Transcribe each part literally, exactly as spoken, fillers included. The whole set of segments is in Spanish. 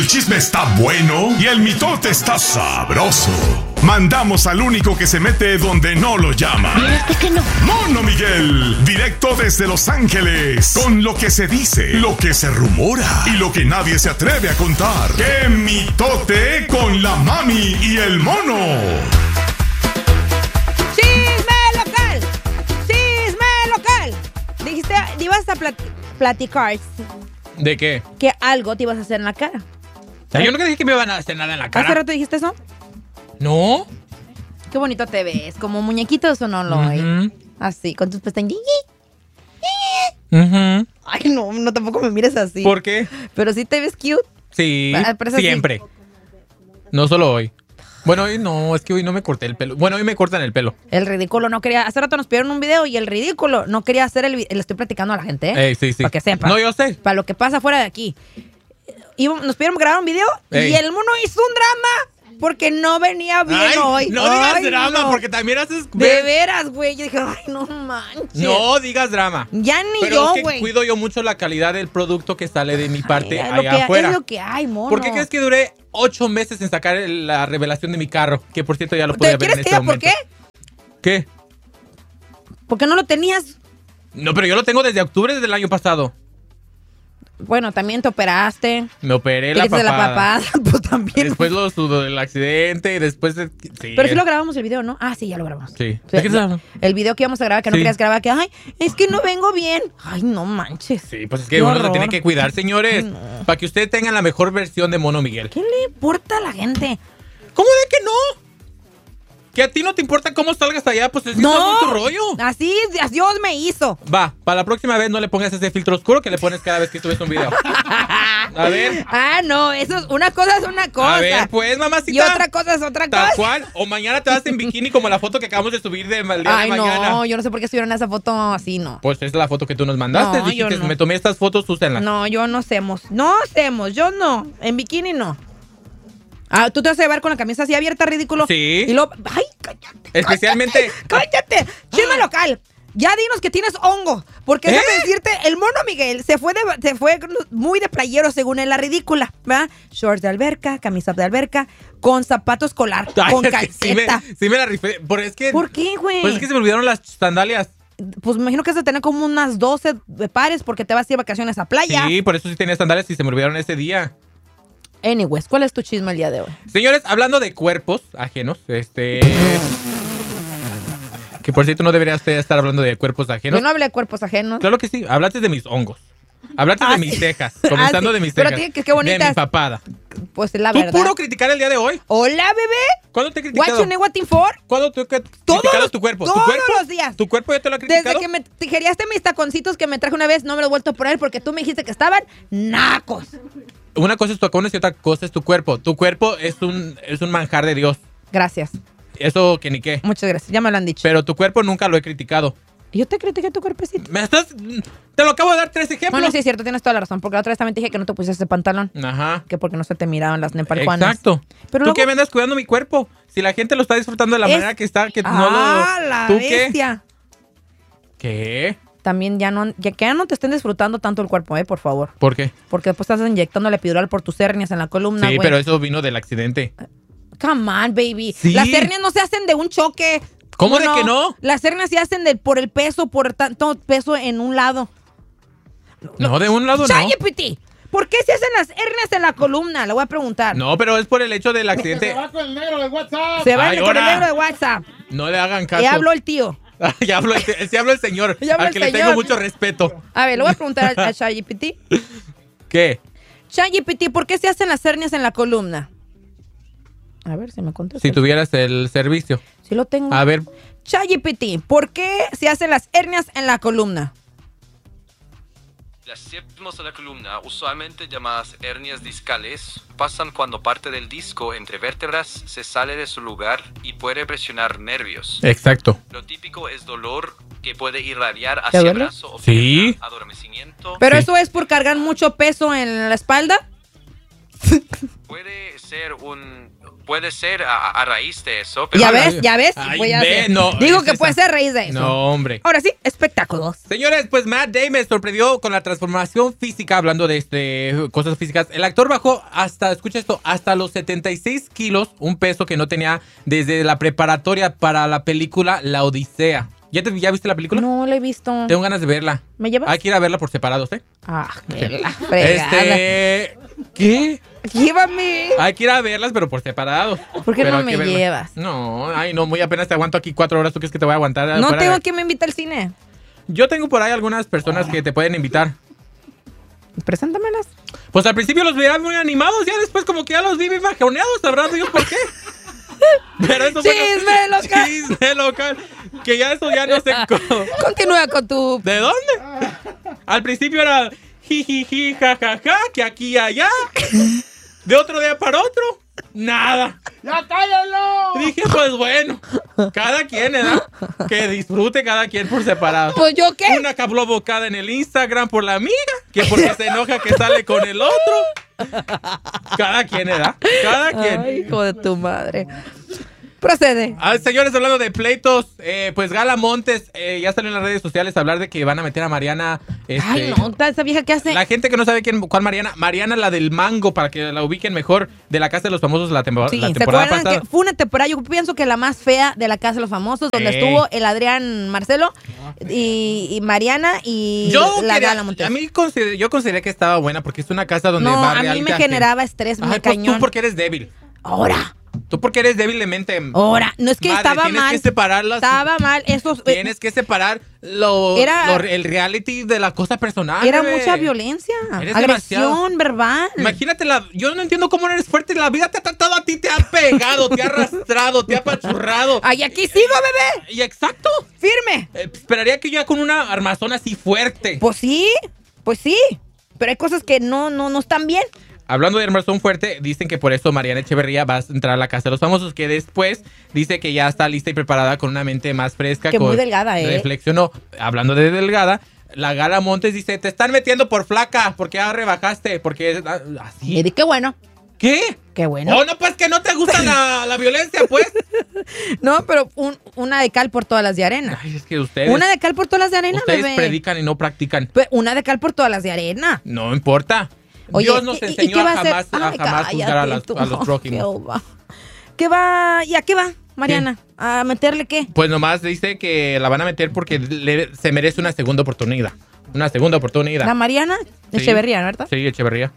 El chisme está bueno y el mitote está sabroso. Mandamos al único que se mete donde no lo llaman. ¿Por qué no? Mono Miguel, directo desde Los Ángeles, con lo que se dice, lo que se rumora y lo que nadie se atreve a contar. ¡Qué mitote con la mami y el mono! ¡Chisme local! ¡Chisme local! Dijiste, ibas a plat- platicar ¿De qué? que algo te ibas a hacer en la cara. O sea, yo nunca dije que me iban a hacer nada en la cara. ¿Hace rato dijiste eso? No. Qué bonito te ves, como muñequito de Sonoloy. Uh-huh. Así, con tus pestañas. Uh-huh. Ay, no, no tampoco me mires así. ¿Por qué? Pero sí te ves cute. Sí, Ah, pero eso sí. siempre. No solo hoy. Bueno, hoy no, es que hoy no me corté el pelo. Bueno, hoy me cortan el pelo. El ridículo no quería... Hace rato nos pidieron un video y el ridículo no quería hacer el video. Le estoy platicando a la gente, ¿eh? Ey, sí, sí. Para que sepan. No, yo sé. Para lo que pasa fuera de aquí. Y nos pidieron grabar un video Ey. y el mono hizo un drama porque no venía bien Ay, hoy. no digas Ay, drama, no. porque también haces... De veras, güey. Yo dije, ay, no manches. No digas drama. Ya ni Pero yo, es que güey. cuido yo mucho la calidad del producto que sale de mi parte Ay, es lo allá que- afuera. Es lo que hay, mono. ¿Por qué crees que duré ocho meses en sacar el- la revelación de mi carro? Que por cierto ya lo ¿Te podía ver en quieres que este diga por momento. qué? ¿Qué? Porque no lo tenías. No, pero yo lo tengo desde octubre del año pasado. Bueno, también te operaste. Me operé Te la quitaste papada. la papada, pues también. Después lo sudo del accidente y después... de- Sí, Pero sí lo grabamos el video, ¿no? Ah, sí, ya lo grabamos. Sí. O sea, ¿De qué estás hablando? el video que íbamos a grabar, que no Sí. querías grabar, que, ay, es que no vengo bien. Ay, no manches. Sí, pues es que Qué uno se horror. tiene que cuidar, señores. Ay, no. Para que ustedes tengan la mejor versión de Mono Miguel. ¿Qué le importa a la gente? ¿Cómo de que no? ¿Que a ti no te importa cómo salgas allá? Pues es que No. está con tu rollo. Así Dios me hizo. Va, para la próxima vez no le pongas ese filtro oscuro que le pones cada vez que subes un video. A ver. Ah, no, eso es una cosa es una cosa. A ver, pues, mamacita. Y otra cosa es otra Tal cosa. cual. O mañana te vas en bikini como la foto que acabamos de subir de mal día Ay, de mañana. no, yo no sé por qué estuvieron esa foto así, no. Pues es la foto que tú nos mandaste. No, Dijiste, yo no. me tomé estas fotos, úsenlas. No, yo no hacemos. No hacemos, yo no. En bikini no. Ah, tú te vas a llevar con la camisa así abierta, ridículo. Sí. Y luego, ay, cállate. Especialmente- Cállate. cállate. Chisme local. Ya dinos que tienes hongo. Porque ¿Eh? déjame decirte, el mono Miguel se fue de, se fue muy de playero según él, la ridícula, ¿verdad? Shorts de alberca, camisa de alberca, con zapato escolar, Ay, con es que sí me, calceta. sí me la rifé. Por, es que, ¿Por qué, güey? Pues es que se me olvidaron las sandalias. Pues me imagino que has de tener como unas doce pares porque te vas a ir de vacaciones a playa. Sí, por eso sí tenía sandalias y se me olvidaron ese día. Anyways, ¿cuál es tu chisme el día de hoy? Señores, hablando de cuerpos ajenos, este... Que por cierto no deberías estar hablando de cuerpos ajenos. Yo no hablé de cuerpos ajenos. Claro que sí, hablaste de mis hongos. Hablaste Ah, de mis sí. cejas, Ah, comenzando sí. de mis Pero cejas. tiene que- qué bonitas. De mi papada. Pues es la ¿Tú verdad. puro criticar el día de hoy? Hola, bebé. ¿Cuándo te he What criticado? you know what in for? ¿Cuándo te he Todos criticado los- tu cuerpo? ¿Tu todos cuerpo? los días. ¿Tu cuerpo ya te lo ha criticado? Desde que me tijereaste mis taconcitos que me traje una vez, no me los he vuelto a poner porque tú me dijiste que estaban nacos. Una cosa es tu tacones y otra cosa es tu cuerpo. Tu cuerpo es un, es un manjar de Dios. Gracias. Eso que ni qué. Muchas gracias. Ya me lo han dicho. Pero tu cuerpo nunca lo he criticado. Yo te critiqué tu cuerpecito. ¿Me estás...? Te lo acabo de dar tres ejemplos. Bueno, sí es cierto, tienes toda la razón. Porque la otra vez también te dije que no te pusieras ese pantalón. Ajá. Que porque no se te miraban las nepalcuanas. Exacto. Pero ¿Tú luego- qué me andas cuidando mi cuerpo? Si la gente lo está disfrutando de la Es- manera que está, que no Ah, lo... la ¿Tú bestia. qué? ¿Qué? También ya no, ya que ya no te estén disfrutando tanto el cuerpo, eh, por favor. ¿Por qué? Porque después estás inyectando la epidural por tus hernias en la columna, Sí, güey. pero eso vino del accidente. Come on, baby. Sí. Las hernias no se hacen de un choque. ¿Cómo de que no? Las hernias se hacen de, por el peso, por tanto peso en un lado. No, de un lado no. ¡Chayepiti! ¿Por qué se hacen las hernias en la columna? Le voy a preguntar. No, pero es por el hecho del Se accidente. va con el negro de WhatsApp. Se va Ay, con el ahora. negro de WhatsApp. No le hagan caso. Ya habló el tío. ya habló el, se habló el señor, Ya habló al el que le señor. tengo mucho respeto. A ver, le voy a preguntar a, a ChatGPT. ¿Qué? ChatGPT, ¿por qué se hacen las hernias en la columna? A ver si me contesta. Si tuvieras el servicio. Sí lo tengo. A ver, ChatGPT, ¿por qué se hacen las hernias en la columna? Las séptimos de la columna, usualmente llamadas hernias discales, pasan cuando parte del disco entre vértebras se sale de su lugar y puede presionar nervios. exacto. Lo típico es dolor que puede irradiar ¿Te hacia duele? brazo o Sí. pierna, adormecimiento. ¿Pero Sí. eso es por cargar mucho peso en la espalda? Puede ser un puede ser a, a raíz de eso. Pero Ya Ay, ves, ya ves. ay, Voy a ve, hacer. no, Digo es que esa- puede ser a raíz de eso. No, hombre. Ahora sí, espectáculos. Señores, pues Matt Damon sorprendió con la transformación física, hablando de este, cosas físicas. El actor bajó hasta, escucha esto, hasta los setenta y seis kilos, un peso que no tenía desde la preparatoria para la película La Odisea. ¿Ya, te, ya viste la película? No lo he visto. Tengo ganas de verla. ¿Me llevas? Hay que ir a verla por separados, ¿eh? Ah, que la fregada. Este... ¿Qué? Llévame. Hay que ir a verlas, pero por separados. ¿Por qué Pero no hay que me verlas. llevas? No, ay, no, muy apenas te aguanto aquí cuatro horas. ¿Tú crees que te voy a aguantar? No fuera tengo de- quien me invite al cine. Yo tengo por ahí algunas personas que te pueden invitar. Preséntamelas. Pues al principio los veía muy animados, ya después como que ya los vi bien bajoneados, sabrá Dios por qué. Pero eso fue- Chisme local. Chisme local. Que ya eso ya no sé cómo. Continúa con tu... ¿De dónde? Al principio era jijiji, jajaja, que aquí y allá. De otro día para otro, nada. ¡Ya cállalo! Dije, pues bueno, cada quien, ¿eh? Que disfrute cada quien por separado. Pues yo qué. Una que habló bocada en el Instagram por la amiga, que porque se enoja que sale con el otro. Cada quien, ¿verdad? Cada quien. Ay, hijo de tu madre. Procede. Ah, señores, hablando de pleitos, eh, pues Gala Montes eh, ya salió en las redes sociales a hablar de que van a meter a Mariana. Este, Ay, no, esa vieja que hace. La gente que no sabe quién, cuál Mariana, Mariana la del mango, para que la ubiquen mejor, de la Casa de los Famosos la, tempo- Sí, la ¿se temporada acuerdan pasada. que fue una temporada? Yo pienso que la más fea de la Casa de los Famosos, donde Sí. estuvo el Adrián Marcelo y, y Mariana y Yo, la quería- Gala Montes. a mí consider- yo consideré que estaba buena porque es una casa donde no, va a mí reality me gente. generaba estrés, Ay, me pues cañón. tú porque eres débil. Ahora, Tú porque eres débil de mente. ahora. No es que Madre, estaba tienes mal. que separarlas. Estaba mal. Esos, Tienes que separar lo, Era- lo- el reality de la cosa personal. era bebé. mucha violencia, Eres agresión demasiado. verbal. Imagínate, la, yo no entiendo cómo no eres fuerte. La vida te ha tratado a ti, te ha pegado, te ha arrastrado, te ha apachurrado. Ay, aquí sigo, bebé. Y exacto. Firme. Eh, esperaría que yo ya con una armazón así fuerte. Pues sí, pues sí. Pero hay cosas que no, no, no están bien. Hablando de armazón fuerte, dicen que por eso Mariana Echeverría va a entrar a la Casa de los Famosos, que después dice que ya está lista y preparada con una mente más fresca. Que con, muy delgada, ¿eh? Reflexionó. Hablando de delgada, la Gala Montes dice, te están metiendo por flaca, porque ya rebajaste, porque es ah, así. Y di qué bueno, ¿Qué? qué bueno. Oh, no, pues que no te gusta la, la violencia, pues. No, pero un- una de cal por todas las de arena. Ay, es que ustedes, Una de cal por todas las de arena, ustedes bebé. predican y no practican. Pe- Una de cal por todas las de arena. No importa. Oye, Dios nos ¿y- y- y enseñó qué a va hacer? jamás, a Ay, jamás juzgar a, las- cállate tú. a los prójimos. ¿Qué va? ¿Qué va? ¿Y a qué va, Mariana? ¿A meterle qué? Pues nomás dice que la van a meter porque le- se merece una segunda oportunidad. Una segunda oportunidad. ¿La Mariana? Sí. Echeverría, ¿verdad? Sí, Echeverría.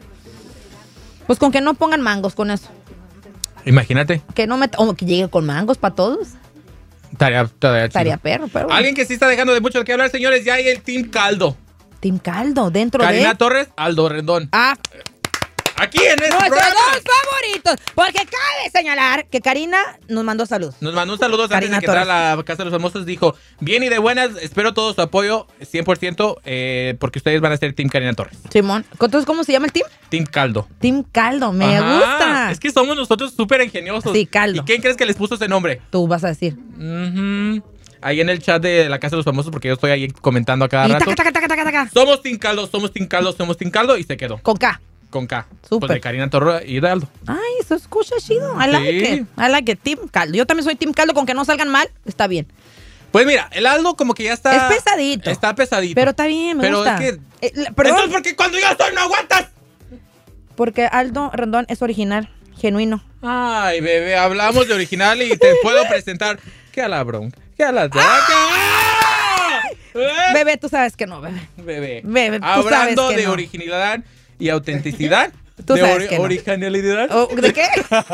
Pues con que no pongan mangos con eso. Imagínate. Que no met- o que llegue con mangos para todos. Tarea, tarea Estaría chido. perro, pero bueno. Alguien que sí está dejando de mucho de qué hablar, señores, ya hay el Team Caldo. Team Caldo, dentro Karina de... Torres, Aldo Rendón. Ah, Aquí en este nuestros programa. dos favoritos. Porque cabe señalar que Karina nos mandó salud. Nos mandó un saludo antes Karina de que entrara a la Casa de los Famosos. Dijo, bien y de buenas, espero todo su apoyo, cien por ciento, eh, porque ustedes van a ser Team Karina Torres. Simón. Entonces, ¿cómo se llama el team? Team Caldo. Team Caldo, me Ajá, gusta. Es que somos nosotros súper ingeniosos. Sí, Caldo. ¿Y quién crees que les puso ese nombre? Tú vas a decir. Ujú. Ahí en el chat de la Casa de los Famosos, porque yo estoy ahí comentando a cada Y rato. taca, taca, taca, taca, taca. Somos Team Caldo, somos Team Caldo, somos Team Caldo, y se quedó. Con K. Con K. Súper. Pues de Karina Torres y de Aldo. Ay, eso escucha chido. I like Sí. it. I like it. Team Caldo. Yo también soy Team Caldo, con que no salgan mal, está bien. Pues mira, el Aldo como que ya está... Es pesadito. Está pesadito. Pero está bien, me Pero gusta. es que... Eh, la- perdón, Entonces, porque cuando yo estoy no aguantas. porque Aldo Rendón es original, genuino. Ay, bebé, hablamos de original y te puedo presentar... ¿Qué a la bronca? ¿Qué a la traca? ¿Eh? Bebé, tú sabes que no, bebé. Bebé. Bebé, tú Hablando sabes que de no. originalidad y autenticidad. Tú de sabes que no. originalidad. Oh, ¿de qué?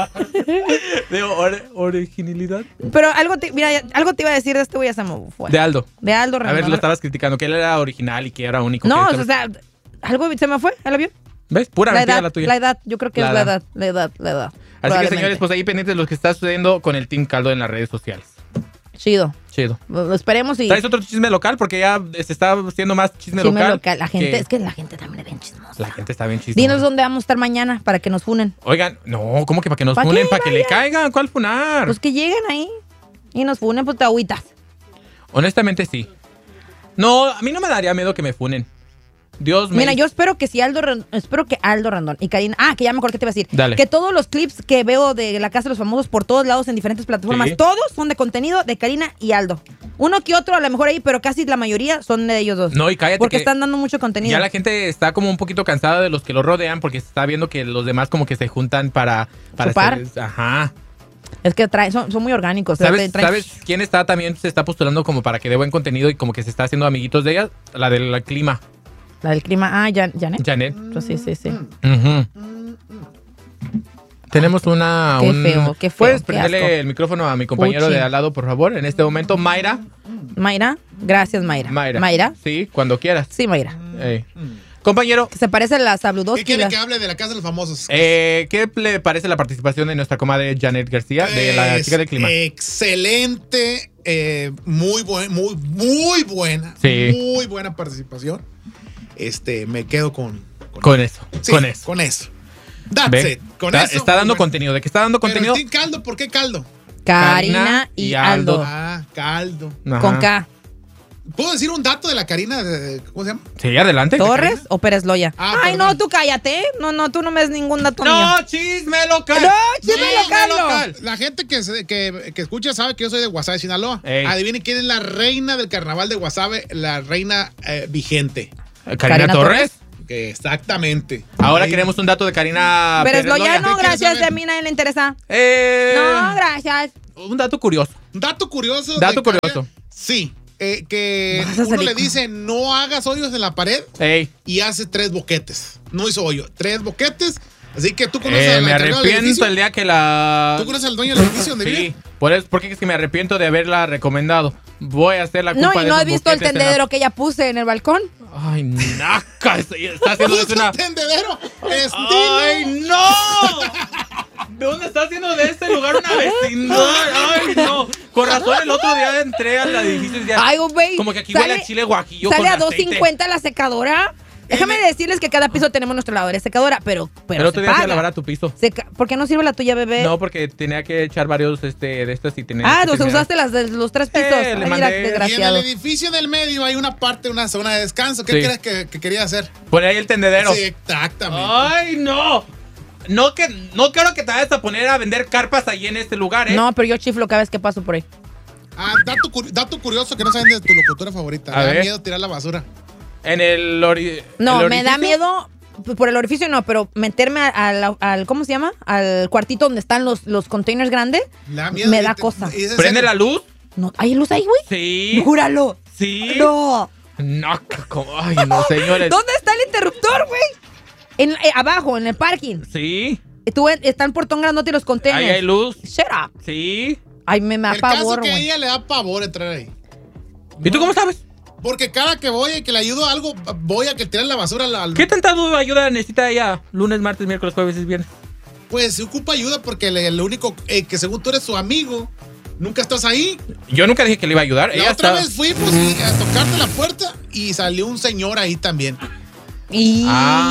De or- originalidad. Pero algo te, mira, algo te iba a decir de este güey, ya se me fue. De Aldo. De Aldo A Rendón. ver, lo estabas criticando, que él era original y que era único. No, que o sea, algo se me fue al avión. ¿Ves? Pura La mentira edad, la tuya. la edad, yo creo que La es la edad. edad, la edad, la edad. Así que, Probablemente. señores, pues ahí pendientes de lo que está sucediendo con el Team Caldo en las redes sociales. Chido. Chido. Lo esperemos y... ¿Traes otro chisme local? Porque ya se está haciendo más chisme, Chisme local. local. La gente, que- es que la gente también es bien chismosa. La gente está bien chismosa. Dinos dónde vamos a estar mañana para que nos funen. Oigan, no, ¿cómo que para que nos ¿Pa' funen? qué, ¿Para que le vaya? caigan? ¿Cuál funar? Pues que lleguen ahí y nos funen, pues te agüitas. Honestamente, sí. No, a mí no me daría miedo que me funen. Dios me... Mira, yo espero que si Aldo, espero que Aldo Randón y Karina, ah, que ya me acuerdo que te iba a decir, Dale. que todos los clips que veo de La Casa de los Famosos por todos lados en diferentes plataformas, Sí. todos son de contenido de Karina y Aldo. Uno que otro a lo mejor ahí, pero casi la mayoría son de ellos dos. No, y cállate porque que están dando mucho contenido. Ya la gente está como un poquito cansada de los que lo rodean porque se está viendo que los demás como que se juntan para... para Chupar. hacer- ajá. Es que traen, son, son muy orgánicos. ¿Sabes, traen- ¿Sabes quién está también se está postulando como para que dé buen contenido y como que se está haciendo amiguitos de ella? La del clima, La del clima. Ah, Jan- Janet. Janet. Pues sí, sí, sí. Ujú. Tenemos una... Qué un- feo, qué feo, ¿Puedes qué prenderle asco. el micrófono a mi compañero Puchi. de al lado, por favor? En este momento, Mayra. Mayra. Gracias, Mayra. Mayra. Mayra. Sí, cuando quieras. Sí, Mayra. Ey. Compañero, Que se parece a la ¿Qué Sabludowski. quiere la- que hable de la Casa de los Famosos? eh, ¿qué le parece la participación de nuestra comadre Janet García, de la Es chica del clima? Excelente, eh, muy, buen, muy, muy buena. Sí. Muy buena participación. Este, me quedo con. Con eso, sí, con eso. Con eso. That's Ve, it. Con está, eso. está dando muy bueno. contenido. ¿De qué está dando Pero contenido? Team Caldo, ¿por qué Caldo? Karina Karina y y Aldo. Aldo. Ah, Caldo. Ajá. Con K. ¿Puedo decir un dato de la Karina? de- ¿Cómo se llama? Sí, adelante. ¿Torres Karina? o Pérez Loya? Ah, Ay, perdón. no, tú cállate. No, no, tú no me des ningún dato mío. No, chisme local. No, chisme No, local, no. local. La gente que, se- que, que escucha sabe que yo soy de Guasave, Sinaloa. Ey. Adivinen quién es la reina del carnaval de Guasave, la reina eh, vigente. Karina, Karina Torres. Que exactamente. Ahora Ey. queremos un dato de Karina Pérez Pérez Loya, Loya. no, ¿Qué quieres gracias. saber? A mí nadie le interesa. Eh, No, gracias. un dato curioso. Un dato curioso. Dato de Karina- curioso. Sí. eh, que Vas a uno salir le con- dice no hagas hoyos en la pared Ey, y hace tres boquetes. No hizo hoyo, tres boquetes. Así que tú conoces eh, al me encargado del arrepiento edificio. el día que la... ¿Tú conoces al dueño del edificio donde Sí, vive? por eso, porque es que me arrepiento de haberla recomendado. Voy a hacer la culpa No, y de no esos has visto el boquetes en la- tendedero que ella puse en el balcón. Ay, naca, está haciendo eso una... tendedero! ¡Estilo! ¡Ay, no! ¿De dónde está haciendo de este lugar una vecindad? ¡Ay, no! Con razón, el otro día entré al edificio y decía, Ay, güey. como que aquí sale- huele a chile guajillo Sale con a dos aceite. cincuenta la secadora. Déjame decirles que cada piso tenemos nuestra lavadora de secadora, pero, pero El otro se día fui a paga. lavar a tu piso. Seca- ¿Por qué no sirve la tuya, bebé? No, porque tenía que echar varios este, de estos y tenía ah, que los terminar. usaste las de los tres pisos. Eh, le Ay, mira, mandé- Y en el desgraciado. edificio del medio hay una parte, una zona de descanso. ¿Qué Sí. crees que, que quería hacer? Poner ahí el tendedero. Sí, exactamente. ¡Ay, no! No, que, no quiero que te vayas a poner a vender carpas ahí en este lugar, ¿eh? No, pero yo chiflo cada vez que paso por ahí. Ah, dato, curi- dato curioso que no saben de tu locutora favorita. A Me da ver. miedo tirar la basura. En el... ori- No, el me da orificio. miedo por el orificio, no, pero meterme al, al, al- ¿cómo se llama? Al cuartito donde están los, los containers grandes. Me da miedo. Me y da te- cosa. y es en ¿Prende serio. la luz? No, ¿hay luz ahí, güey? Sí. Júralo. Sí. No. No, como- ay, no, señores. ¿Dónde está el interruptor, güey? En, eh, abajo, en el parking. Sí. Tú, en- está el portón grandote y los containers. Ahí hay luz. Shut up. Sí. Ay, me, me da El caso pavor, que a güey. ella le da pavor entrar ahí. ¿Y tú cómo sabes? Porque cada que voy y que le ayudo a algo, voy a que tirar la basura al... al- ¿Qué tanta ayuda necesita ella? Lunes, martes, miércoles, jueves y viernes. Pues se ocupa ayuda porque le- lo único eh, que según tú eres su amigo, nunca estás ahí. Yo nunca dije que le iba a ayudar. La Ella otra está... vez fuimos y- a tocarte la puerta y salió un señor ahí también. Y...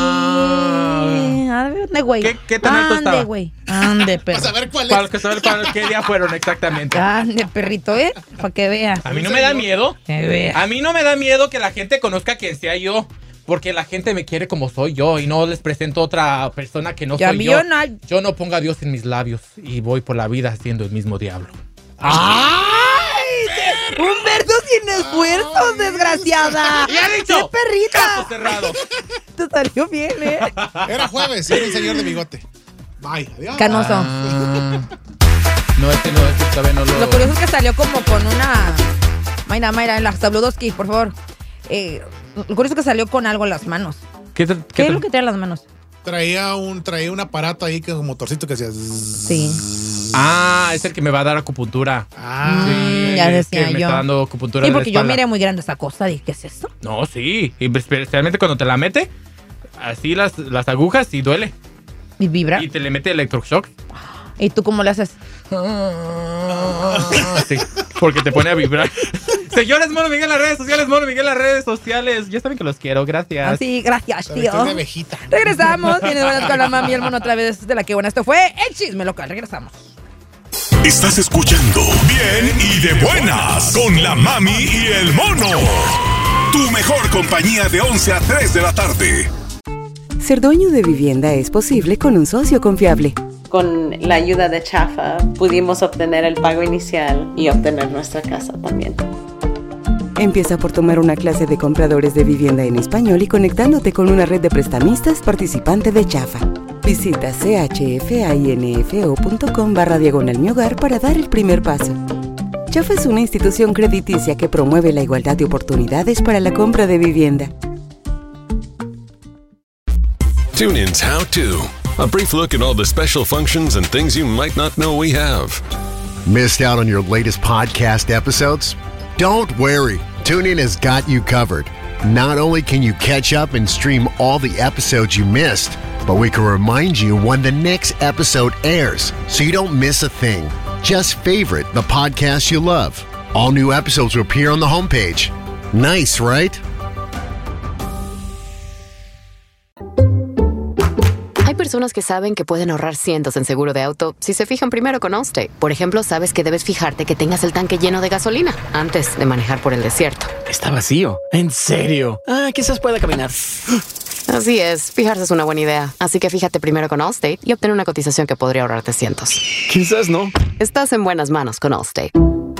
Ah. Ande, güey. ¿Qué- qué tan alto Ande, estaba? güey. Ande, Para perro. saber cuál Para es. que saber cuál- qué día fueron exactamente. Ande, perrito, ¿eh? Para que veas. A mí no me da miedo. Que veas. A mí no me da miedo que la gente conozca que sea yo. Porque la gente me quiere como soy yo y no les presento otra persona que no Ya soy vi yo. una- Yo no pongo a Dios en mis labios y voy por la vida siendo el mismo diablo. ¡Ay! Un verso sin esfuerzos, desgraciada. ¡Ya he dicho! ¡Qué perrita! Caso cerrado. Te salió bien, ¿eh? Era jueves y era un señor de bigote. Bye, adiós. Canoso. Ah. No, este no, este todavía no lo... Lo curioso es que salió como con una... Mayra, Mayra, en la Sabludowski, por favor. Eh, lo curioso es que salió con algo en las manos. ¿Qué, ¿Qué, qué es lo que trae en las manos? Traía un, traía un aparato ahí que un motorcito que hacía. Sí. Ah, es el que me va a dar acupuntura. Ah, Mm, ya es decía que me yo. está dando acupuntura Sí, de la porque yo espalda. miré muy grande esa cosa. Dije, ¿qué es eso? No, sí. Y especialmente cuando te la mete, así las, las agujas y duele. Y vibra. Y te le mete electroshock. ¿Y tú cómo le haces? Sí, porque te pone a vibrar. Señores, Mono Miguel en las redes sociales, Mono Miguel en las redes sociales. Ya saben que los quiero, gracias. Así, gracias, se tío. vestió de abejita. Regresamos. Tienes buenas con la mami y el mono otra vez de la que buena. Esto fue El Chisme Local. Regresamos. Estás escuchando Bien y de Buenas con la mami y el mono. Tu mejor compañía de once a tres de la tarde. Ser dueño de vivienda es posible con un socio confiable. Con la ayuda de Chafa pudimos obtener el pago inicial y obtener nuestra casa también. Empieza por tomar una clase de compradores de vivienda en español y conectándote con una red de prestamistas participante de Chafa. Visita chfainfo.com barra diagonal mi hogar para dar el primer paso. Chafa es una institución crediticia que promueve la igualdad de oportunidades para la compra de vivienda. TuneIn's How To. A brief look at all the special functions and things you might not know we have. Missed out on your latest podcast episodes? Don't worry. TuneIn has got you covered. Not only can you catch up and stream all the episodes you missed, but we can remind you when the next episode airs so you don't miss a thing. Just favorite the podcast you love. All new episodes will appear on the homepage. Nice, right? Hay personas que saben que pueden ahorrar cientos en seguro de auto si se fijan primero con Allstate. Por ejemplo, sabes que debes fijarte que tengas el tanque lleno de gasolina antes de manejar por el desierto. Está vacío. ¿En serio? Ah, quizás pueda caminar. Así es, fijarse es una buena idea. Así que fíjate primero con Allstate y obtén una cotización que podría ahorrarte cientos. Quizás no. Estás en buenas manos con Allstate.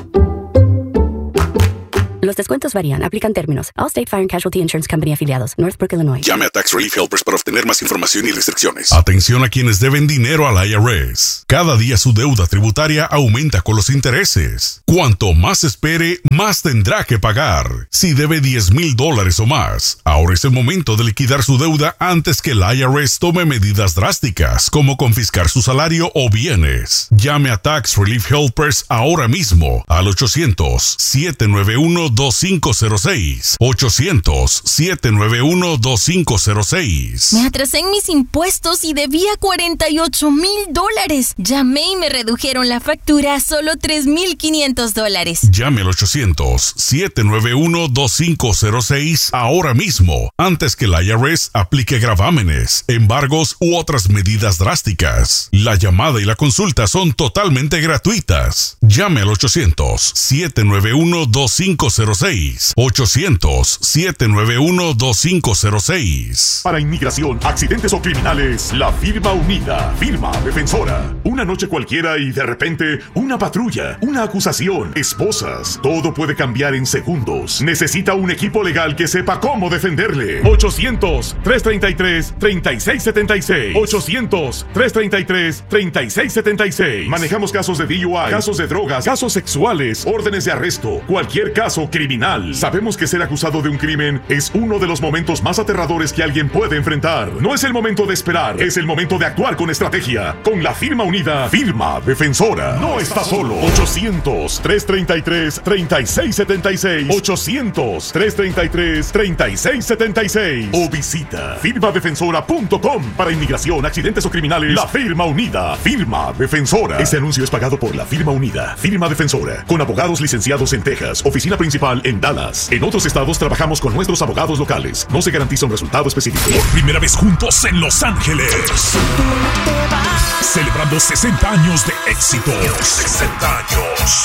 Los descuentos varían. Aplican términos. Allstate Fire and Casualty Insurance Company afiliados. Northbrook, Illinois. Llame a Tax Relief Helpers para obtener más información y restricciones. Atención a quienes deben dinero al I R S. Cada día su deuda tributaria aumenta con los intereses. Cuanto más espere, más tendrá que pagar. Si debe diez mil dólares o más, ahora es el momento de liquidar su deuda antes que el I R S tome medidas drásticas, como confiscar su salario o bienes. Llame a Tax Relief Helpers ahora mismo al ochocientos, siete nueve uno, dos cinco cero seis. ochocientos, siete nueve uno, dos cinco cero seis. Me atrasé en mis impuestos y debía cuarenta y ocho mil dólares. Llamé y me redujeron la factura a solo tres mil quinientos dólares. Llame al ochocientos, siete nueve uno, dos cinco cero seis ahora mismo, antes que el I R S aplique gravámenes, embargos u otras medidas drásticas. La llamada y la consulta son totalmente gratuitas. Llame al ochocientos, siete nueve uno, dos cinco cero seis. ochocientos, siete nueve uno, dos cinco cero seis. Para inmigración, accidentes o criminales, la firma unida, firma defensora. Una noche cualquiera y de repente una patrulla, una acusación, esposas. Todo puede cambiar en segundos. Necesita un equipo legal que sepa cómo defenderle. ochocientos, tres treinta y tres, treinta y seis setenta y seis. ochocientos, tres treinta y tres, treinta y seis setenta y seis. Manejamos casos de D U I, casos de drogas, casos sexuales, órdenes de arresto, cualquier caso criminal. Sabemos que ser acusado de un crimen es uno de los momentos más aterradores que alguien puede enfrentar. No es el momento de esperar, es el momento de actuar con estrategia. Con la firma unida, firma defensora. No está solo. ochocientos, tres treinta y tres, treinta y seis setenta y seis. ochocientos, tres treinta y tres, treinta y seis setenta y seis. O visita firma defensora punto com. Para inmigración, accidentes o criminales, la firma unida, firma defensora. Este anuncio es pagado por la firma unida, firma defensora, con abogados licenciados en Texas, oficina principal en Dallas. En otros estados trabajamos con nuestros abogados locales. No se garantiza un resultado específico. Por primera vez juntos en Los Ángeles. Celebrando sesenta años de éxito. sesenta años.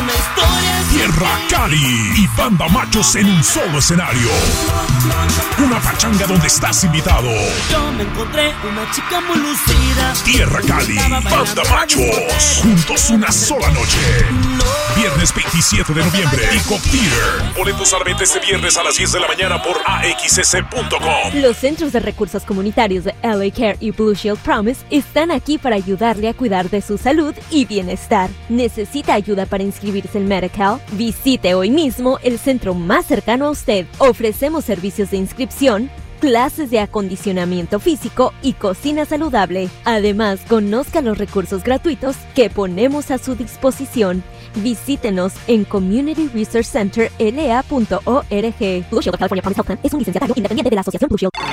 Tierra Cali y Banda Machos en un solo escenario. Una pachanga donde estás invitado. Yo me encontré una chica muy lucida. Tierra Cali, Banda Machos. Juntos una sola noche. Viernes veintisiete de noviembre. Icop Theater. Boletos solamente este viernes a las diez de la mañana por A X S punto com. Los Centros de Recursos Comunitarios de L A Care y Blue Shield Promise están aquí para ayudarle a cuidar de su salud y bienestar. ¿Necesita ayuda para inscribirse en Medi-Cal? Visite hoy mismo el centro más cercano a usted. Ofrecemos servicios de inscripción, clases de acondicionamiento físico y cocina saludable. Además, conozca los recursos gratuitos que ponemos a su disposición. Visítenos en community research center L A punto org. Blue Shield of California Promise Health Plan es un licenciatario independiente de la Asociación Blue Shield.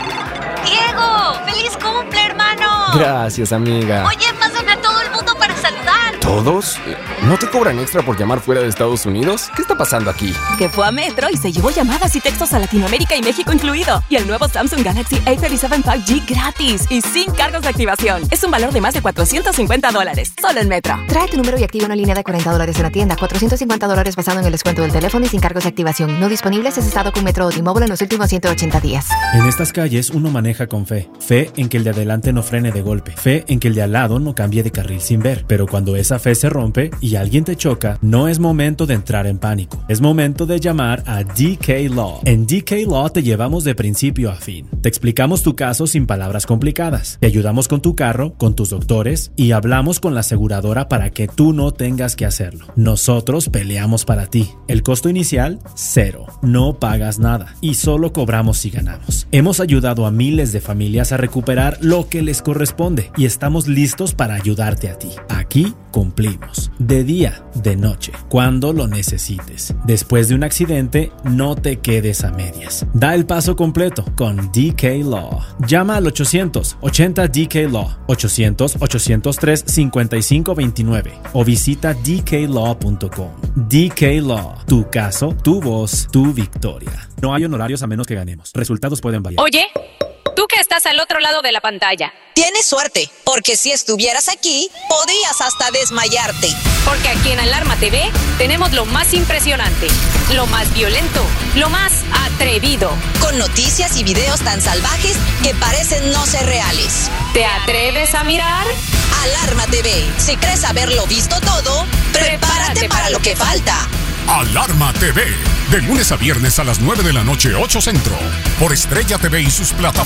¡Diego! ¡Feliz cumple, hermano! Gracias, amiga. Oye, pasan a todo el mundo para saludar. ¿Todos? ¿No te cobran extra por llamar fuera de Estados Unidos? ¿Qué está pasando aquí? Que fue a Metro y se llevó llamadas y textos a Latinoamérica y México incluido. Y el nuevo Samsung Galaxy A treinta y siete cinco G gratis y sin cargos de activación. Es un valor de más de cuatrocientos cincuenta dólares. Solo en Metro. Trae tu número y activa una línea de cuarenta dólares en la tienda. cuatrocientos cincuenta dólares basado en el descuento del teléfono y sin cargos de activación. No disponible si has estado con Metro o T-Mobile en los últimos ciento ochenta días. En estas calles uno maneja con fe. Fe en que el de adelante no frene de golpe. Fe en que el de al lado no cambie de carril sin ver. Pero cuando esa fe se rompe y alguien te choca, no es momento de entrar en pánico. Es momento de llamar a D K Law. En D K Law te llevamos de principio a fin. Te explicamos tu caso sin palabras complicadas. Te ayudamos con tu carro, con tus doctores y hablamos con la aseguradora para que tú no tengas que hacerlo. Nosotros peleamos para ti. El costo inicial, cero. No pagas nada y solo cobramos si ganamos. Hemos ayudado a miles de familias a recuperar lo que les corresponde y estamos listos para ayudarte a ti. Aquí cumplimos. De día, de noche, cuando lo necesites. Después de un accidente, no te quedes a medias. Da el paso completo con D K Law. Llama al ochocientos ochenta D K Law, ochocientos ochocientos tres cincuenta y cinco veintinueve o visita d k law punto com. D K Law. Tu caso, tu voz, tu victoria. No hay honorarios a menos que ganemos. Resultados pueden variar. Oye, tú que estás al otro lado de la pantalla. Tienes suerte, porque si estuvieras aquí, podrías hasta desmayarte. Porque aquí en Alarma T V tenemos lo más impresionante, lo más violento, lo más atrevido. Con noticias y videos tan salvajes que parecen no ser reales. ¿Te atreves a mirar? Alarma T V. Si crees haberlo visto todo, prepárate, prepárate para lo que falta. Alarma T V. De lunes a viernes a las nueve de la noche, ocho Centro. Por Estrella T V y sus plataformas.